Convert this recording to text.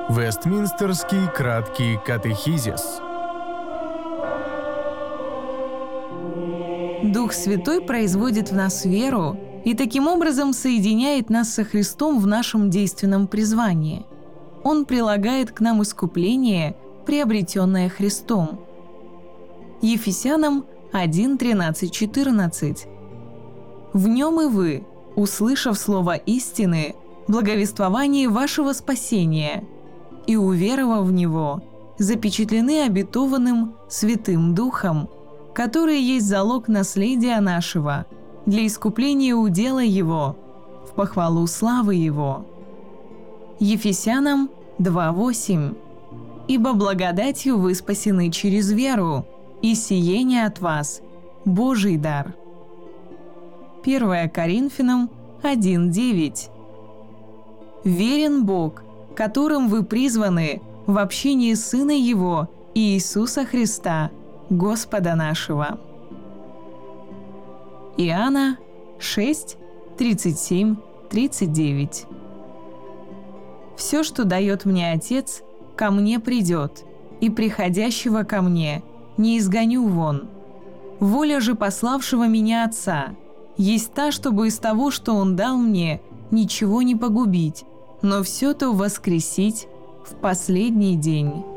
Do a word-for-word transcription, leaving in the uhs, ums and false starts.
Вестминстерский краткий катехизис. Дух Святой производит в нас веру и таким образом соединяет нас со Христом в нашем действенном призвании. Он прилагает к нам искупление, приобретенное Христом. Ефесянам один, тринадцать, четырнадцать. «В нем и вы, услышав слово истины, благовествование вашего спасения, и уверовав в него, запечатлены обетованным Святым Духом, который есть залог наследия нашего, для искупления удела Его, в похвалу славы Его». Ефесянам два, восемь. «Ибо благодатью вы спасены через веру, и сие не от вас, Божий дар». первое Коринфянам один, девять. «Верен Бог, которым вы призваны в общении Сына Его, Иисуса Христа, Господа нашего». Иоанна шесть, тридцать семь, тридцать девять. «Все, что дает мне Отец, ко мне придет, и приходящего ко мне не изгоню вон. Воля же пославшего меня Отца есть та, чтобы из того, что Он дал мне, ничего не погубить, но все то воскресить в последний день».